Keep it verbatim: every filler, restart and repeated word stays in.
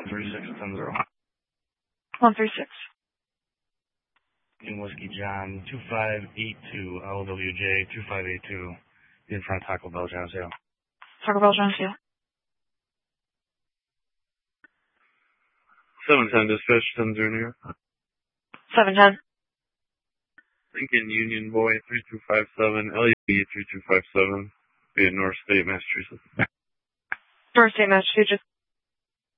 three six ten zero. one three six. In Whiskey John, two five eight two, L W J two five eight two, in front of Taco Bell, Geneseo. Taco Bell, Geneseo. seven ten dispatch, ten zero New York. seven ten. Lincoln Union Boy, three two five seven, L U B three two five seven, be in North State, Massachusetts. North State, Massachusetts.